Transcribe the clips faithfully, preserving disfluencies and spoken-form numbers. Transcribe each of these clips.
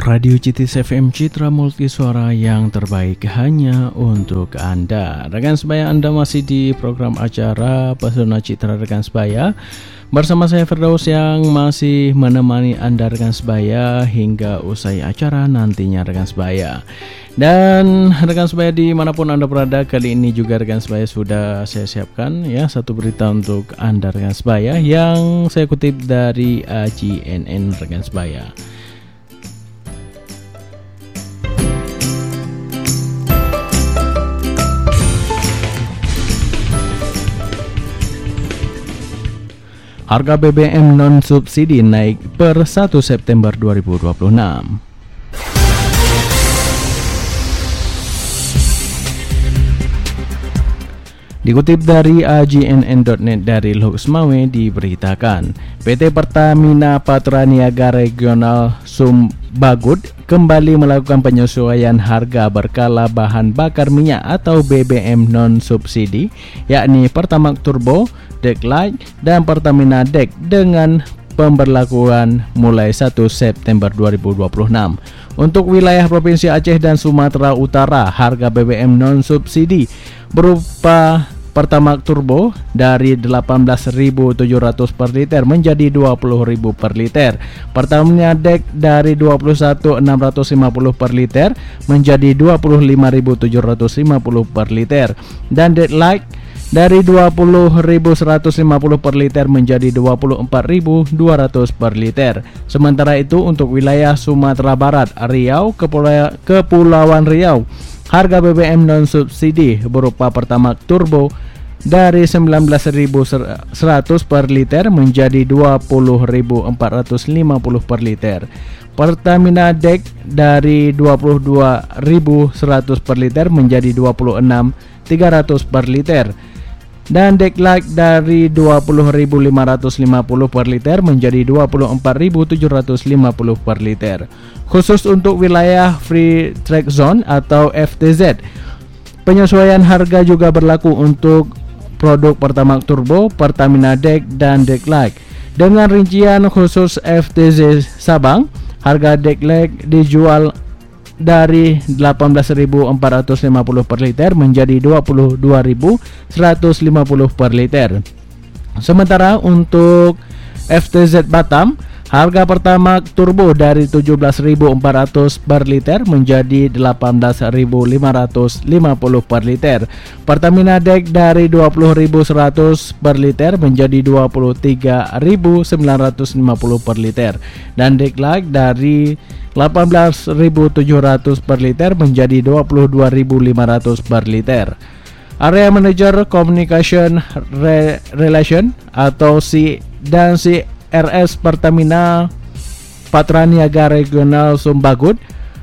Radio Citis F M, Citra Multisuara yang terbaik hanya untuk Anda. Rekan sebaya, Anda masih di program acara Pesona Citra Rekan Sebaya. Bersama saya Firdaus yang masih menemani Anda rekan sebaya hingga usai acara nantinya rekan sebaya. Dan rekan sebaya dimanapun Anda berada, kali ini juga rekan sebaya sudah saya siapkan ya satu berita untuk Anda rekan sebaya yang saya kutip dari A J N N rekan sebaya. Harga B B M non-subsidi naik per satu September dua ribu dua puluh enam. Dikutip dari A J N N dot net dari Loksmawe diberitakan, P T Pertamina Patraniaga Regional Sumbagut kembali melakukan penyesuaian harga berkala bahan bakar minyak atau B B M non-subsidi, yakni Pertamax Turbo, Deck Light, dan Pertamina Deck dengan pemberlakuan mulai satu September dua ribu dua puluh enam. Untuk wilayah Provinsi Aceh dan Sumatera Utara, harga B B M non-subsidi berupa Pertamax Turbo dari delapan belas ribu tujuh ratus per liter menjadi dua puluh ribu per liter. Pertamina Deck dari dua puluh satu ribu enam ratus lima puluh per liter menjadi dua puluh lima ribu tujuh ratus lima puluh per liter. Dan Deck Light dari dua puluh ribu seratus lima puluh per liter menjadi dua puluh empat ribu dua ratus per liter. Sementara itu untuk wilayah Sumatera Barat, Riau, Kepula- Kepulauan Riau, harga B B M non-subsidi berupa Pertamax Turbo dari sembilan belas ribu seratus per liter menjadi dua puluh ribu empat ratus lima puluh per liter. Pertamina Deck dari dua puluh dua ribu seratus per liter menjadi dua puluh enam ribu tiga ratus per liter. Dan Deck Light dari dua puluh ribu lima ratus lima puluh per liter menjadi dua puluh empat ribu tujuh ratus lima puluh per liter. Khusus untuk wilayah Free Trade Zone atau F T Z, penyesuaian harga juga berlaku untuk produk Pertamax Turbo, Pertamina Deck, dan Deck Light. Dengan rincian khusus F T Z Sabang, harga Deck Light dijual dari delapan belas ribu empat ratus lima puluh per liter menjadi dua puluh dua ribu seratus lima puluh per liter. Sementara untuk F T Z Batam, harga Pertamax Turbo dari tujuh belas ribu empat ratus per liter menjadi delapan belas ribu lima ratus lima puluh per liter. Pertamina Deck dari dua puluh ribu seratus per liter menjadi dua puluh tiga ribu sembilan ratus lima puluh per liter. Dan Deck Light dari delapan belas ribu tujuh ratus per liter menjadi dua puluh dua ribu lima ratus per liter. Area Manager Communication Re- Relation atau C dan C R S Pertamina Patraniaga Regional Sumbagut,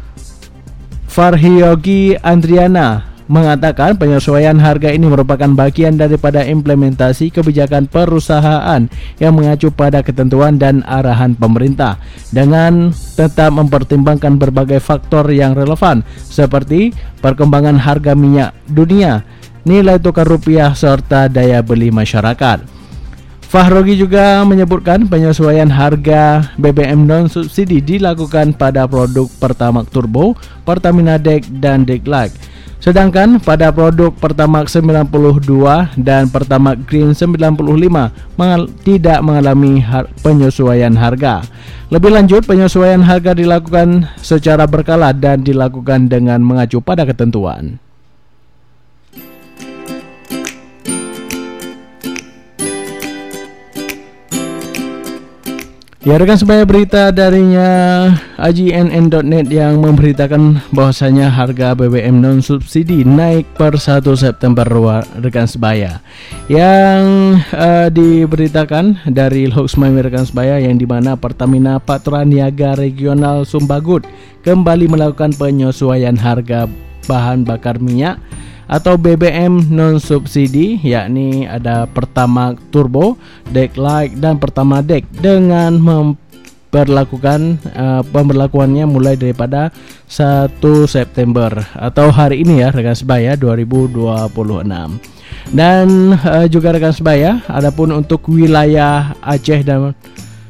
Farhiogi Andriana, mengatakan penyesuaian harga ini merupakan bagian daripada implementasi kebijakan perusahaan yang mengacu pada ketentuan dan arahan pemerintah dengan tetap mempertimbangkan berbagai faktor yang relevan seperti perkembangan harga minyak dunia, nilai tukar rupiah, serta daya beli masyarakat. Fahrogi juga menyebutkan penyesuaian harga B B M non-subsidi dilakukan pada produk Pertamax Turbo, Pertamina Deck, dan Deck Light. Sedangkan pada produk Pertamax sembilan puluh dua dan Pertamax Green sembilan puluh lima mengal- tidak mengalami har- penyesuaian harga. Lebih lanjut, penyesuaian harga dilakukan secara berkala dan dilakukan dengan mengacu pada ketentuan. Ya rekan sebaya, berita darinya A J N N dot net yang memberitakan bahwasanya harga B B M non-subsidi naik per satu September rekan sebaya. Yang uh, diberitakan dari Loksmawe rekan sebaya, yang dimana Pertamina Patraniaga Regional Sumbagut kembali melakukan penyesuaian harga bahan bakar minyak atau B B M non-subsidi, yakni ada Pertamax Turbo, Deck Light, dan Pertama Deck dengan memperlakukan uh, pemberlakuannya mulai daripada satu September atau hari ini ya rekan sebaya dua ribu dua puluh enam. Dan uh, juga rekan sebaya, adapun untuk wilayah Aceh dan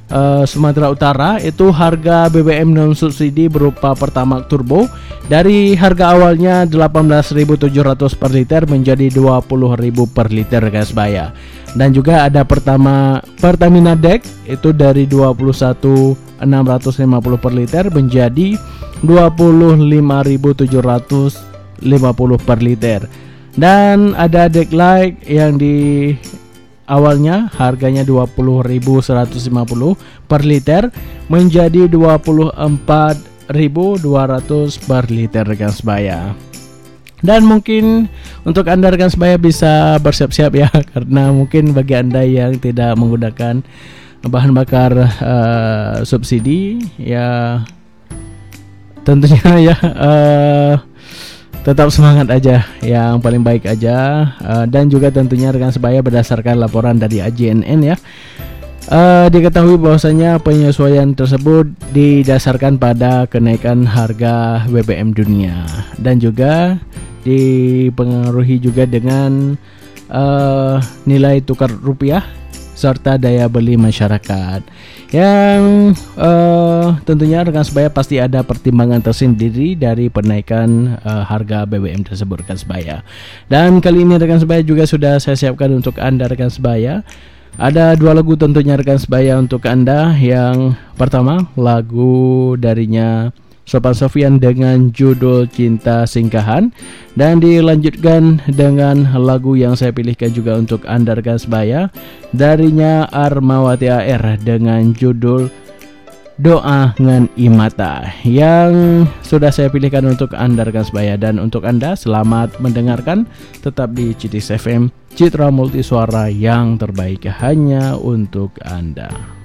uh, Sumatera Utara, itu harga B B M non subsidi berupa Pertamax Turbo dari harga awalnya delapan belas ribu tujuh ratus per liter menjadi dua puluh ribu per liter guys baya. Dan juga ada pertama Pertamina Dex itu dari dua puluh satu ribu enam ratus lima puluh per liter menjadi dua puluh lima ribu tujuh ratus lima puluh per liter. Dan ada Dex Lite yang di awalnya harganya dua puluh ribu seratus lima puluh per liter menjadi dua puluh empat ribu dua ratus per liter rekan sebaya. Dan mungkin untuk Anda rekan sebaya bisa bersiap-siap ya, karena mungkin bagi Anda yang tidak menggunakan bahan bakar uh, subsidi ya tentunya ya uh, tetap semangat aja, yang paling baik aja. uh, Dan juga tentunya rekan sebaya berdasarkan laporan dari A J N N ya, uh, diketahui bahwasanya penyesuaian tersebut didasarkan pada kenaikan harga B B M dunia dan juga dipengaruhi juga dengan uh, nilai tukar rupiah serta daya beli masyarakat yang uh, tentunya rekan sebaya pasti ada pertimbangan tersendiri dari penaikan uh, harga B B M tersebut rekan sebaya. Dan kali ini rekan sebaya juga sudah saya siapkan untuk Anda rekan sebaya. Ada dua lagu tentunya rekan sebaya untuk Anda. Yang pertama lagu darinya Sophan Sophian dengan judul Cinta Singkahan, dan dilanjutkan dengan lagu yang saya pilihkan juga untuk Anda rekan sebaya darinya Armawati A R dengan judul Doa Ngan Imata yang sudah saya pilihkan untuk Anda rekan sebaya. Dan untuk Anda selamat mendengarkan, tetap di C I T I S F M, Citra Multisuara yang terbaik hanya untuk Anda.